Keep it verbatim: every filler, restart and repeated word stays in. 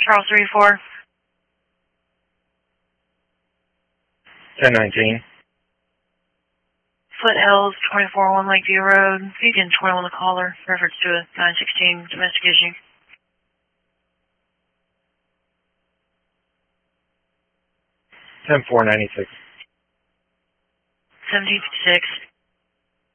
Charles three four. ten nineteen. Foothills, twenty-four one Lakeview Road. Beacon twenty-one the caller. Reference to a nine sixteen domestic issue. ten four ninety-six. seventeen fifty-six.